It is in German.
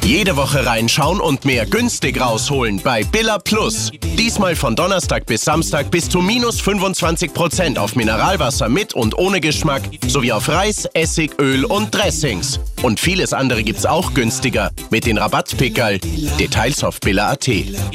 Jede Woche reinschauen und mehr günstig rausholen bei Billa Plus. Diesmal von Donnerstag bis Samstag bis zu minus 25% auf Mineralwasser mit und ohne Geschmack sowie auf Reis, Essig, Öl und Dressings. Und vieles andere gibt's auch günstiger mit den Rabattpickerl. Details auf billa.at.